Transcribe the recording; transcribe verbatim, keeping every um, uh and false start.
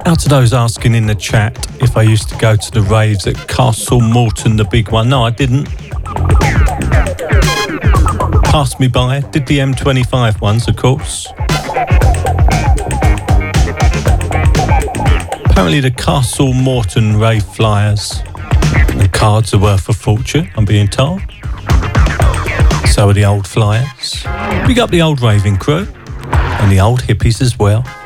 Out to those asking in the chat if I used to go to the raves at Castle Morton, the big one. No, I didn't. Passed me by. Did the M twenty-five ones, of course. Apparently the Castle Morton rave flyers. The cards are worth a fortune, I'm being told. So are the old flyers. Big up the old raving crew and the old hippies as well.